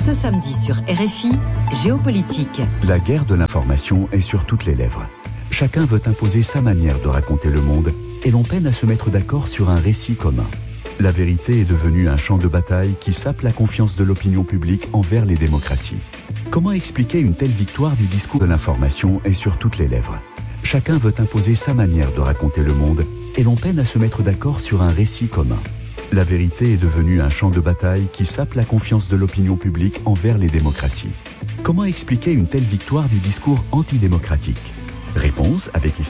Ce samedi sur RFI, Géopolitique. La guerre de l'information est sur toutes les lèvres. Chacun veut imposer sa manière de raconter le monde et l'on peine à se mettre d'accord sur un récit commun. La vérité est devenue un champ de bataille qui sape la confiance de l'opinion publique envers les démocraties. Comment expliquer une telle victoire du discours de l'information est sur toutes les lèvres? Chacun veut imposer sa manière de raconter le monde et l'on peine à se mettre d'accord sur un récit commun. La vérité est devenue un champ de bataille qui sape la confiance de l'opinion publique envers les démocraties. Comment expliquer une telle victoire du discours antidémocratique? Réponse avec